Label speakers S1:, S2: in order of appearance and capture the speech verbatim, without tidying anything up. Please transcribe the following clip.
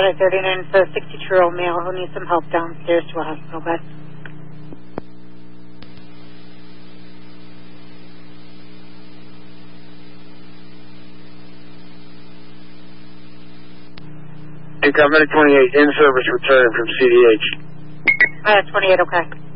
S1: I thirty-nine for a sixty-two-year-old male who needs some help downstairs to a hospital bed.
S2: Income twenty-eight, in service return from C D H.
S1: Uh, twenty-eight, okay.